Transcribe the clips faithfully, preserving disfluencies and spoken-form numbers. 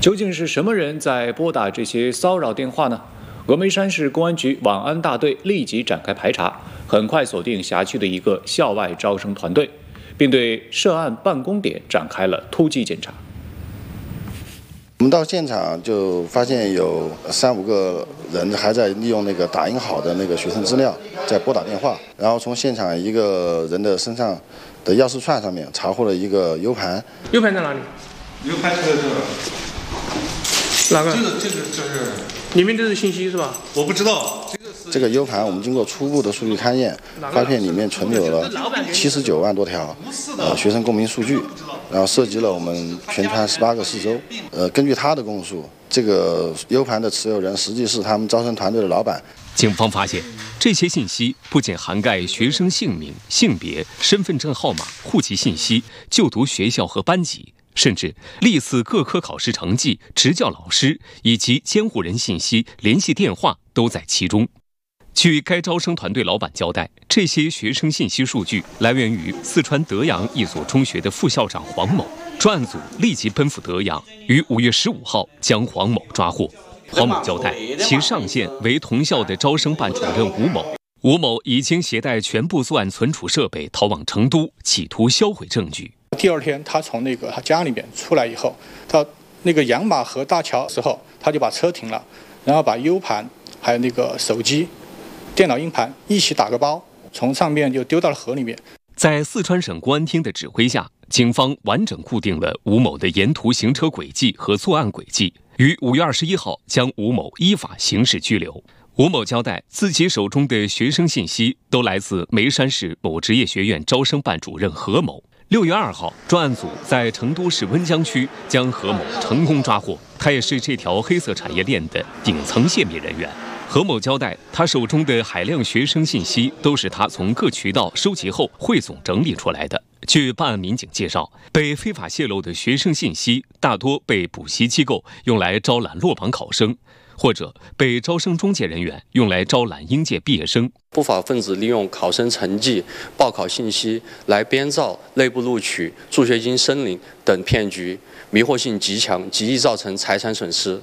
究竟是什么人在拨打这些骚扰电话呢？峨眉山市公安局网安大队立即展开排查，很快锁定辖区的一个校外招生团队，并对涉案办公点展开了突击检查。 我们到现场就发现有三五个人还在利用那个打印好的那个学生资料在拨打电话，然后从现场一个人的身上的钥匙串上面查获了一个 U 盘。 U 盘在哪里 ？U 盘是这个。 哪个？ 这个这个这是。 里面都是信息是吧？ 我不知道。这个是这个 U 盘我们经过初步的数据勘验，发现里面存有了七十九万多条呃学生公民数据，然后涉及了我们全川十八个市州。呃，根据他的供述，这个 U 盘的持有人实际是他们招生团队的老板。 警方发现，这些信息不仅涵盖学生姓名、性别、身份证号码、户籍信息、就读学校和班级，甚至历次各科考试成绩、执教老师以及监护人信息、联系电话都在其中。据该招生团队老板交代，这些学生信息数据来源于四川德阳一所中学的副校长黄某。专案组立即奔赴德阳，于五月十五号将黄某抓获。黄某交代，其上线为同校的招生办主任吴某。吴某已经携带全部作案存储设备逃往成都，企图销毁证据。 第二天，他从那个他家里面出来以后，到那个杨马河大桥的时候，他就把车停了，然后把 U 盘还有那个手机、电脑硬盘一起打个包，从上面就丢到了河里面。 在四川省公安厅的指挥下，警方完整固定了吴某的沿途行车轨迹和作案轨迹，于五月二十一号将吴某依法刑事拘留。吴某交代，自己手中的学生信息都来自眉山市某职业学院招生办主任何某。六月二号，专案组在成都市温江区将何某成功抓获，他也是这条黑色产业链的顶层泄密人员。何某交代，他手中的海量学生信息都是他从各渠道收集后汇总整理出来的。据办案民警介绍，被非法泄露的学生信息大多被补习机构用来招揽落榜考生，或者被招生中介人员用来招揽应届毕业生。 不法分子利用考生成绩、报考信息来编造内部录取、助学金申领等骗局，迷惑性极强，极易造成财产损失。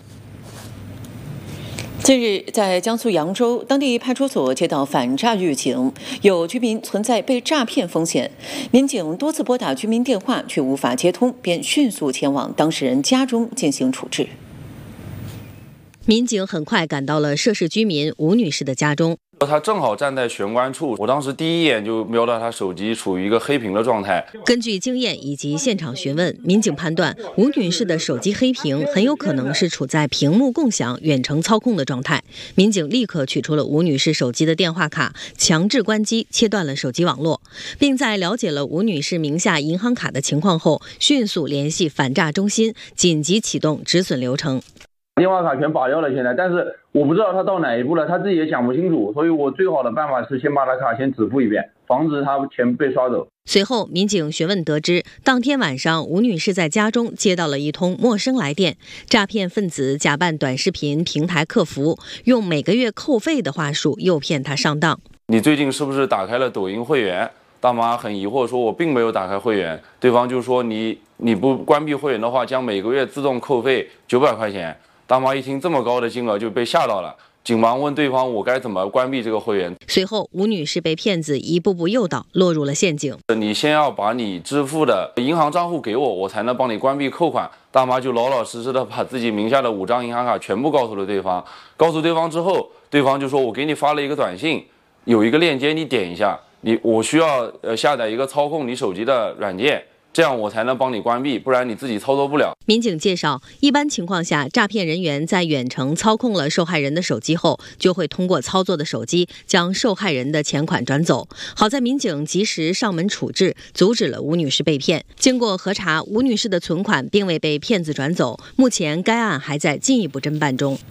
近日，在江苏扬州，当地派出所接到反诈预警，有居民存在被诈骗风险。民警多次拨打居民电话却无法接通，便迅速前往当事人家中进行处置。 民警很快赶到了涉事居民吴女士的家中。 他正好站在玄关处，我当时第一眼就瞄到他手机处于一个黑屏的状态。 根据经验以及现场询问，民警判断吴女士的手机黑屏很有可能是处在屏幕共享、远程操控的状态。民警立刻取出了吴女士手机的电话卡，强制关机，切断了手机网络，并在了解了吴女士名下银行卡的情况后，迅速联系反诈中心，紧急启动止损流程。 电话卡全拔掉了，现在，但是我不知道他到哪一步了，他自己也讲不清楚，所以我最好的办法是先把他卡先止付一遍，防止他钱被刷走。 随后，民警询问得知，当天晚上吴女士在家中接到了一通陌生来电，诈骗分子假扮短视频平台客服，用每个月扣费的话术诱骗她上当。 你最近是不是打开了抖音会员？大妈很疑惑说，我并没有打开会员。对方就说，你你不关闭会员的话，将每个月自动扣费九百块钱。大妈一听这么高的金额就被吓到了，紧忙问对方我该怎么关闭这个会员。 随后，吴女士被骗子一步步诱导，落入了陷阱。 你先要把你支付的银行账户给我，我才能帮你关闭扣款。大妈就老老实实的把自己名下的五张银行卡全部告诉了对方。告诉对方之后，对方就说我给你发了一个短信，有一个链接你点一下，你我需要呃下载一个操控你手机的软件。这样我才能帮你关闭，不然你自己操作不了。 民警介绍，一般情况下，诈骗人员在远程操控了受害人的手机后，就会通过操作的手机将受害人的钱款转走。好在民警及时上门处置，阻止了吴女士被骗。经过核查，吴女士的存款并未被骗子转走，目前该案还在进一步侦办中。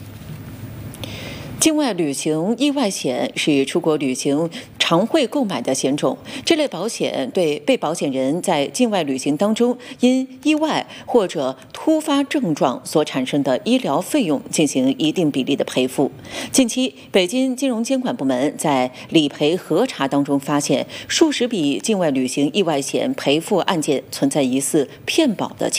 境外旅行意外险是出国旅行常会购买的险种，这类保险对被保险人在境外旅行当中因意外或者突发症状所产生的医疗费用进行一定比例的赔付。近期，北京金融监管部门在理赔核查当中发现，数十笔境外旅行意外险赔付案件存在疑似骗保的情况。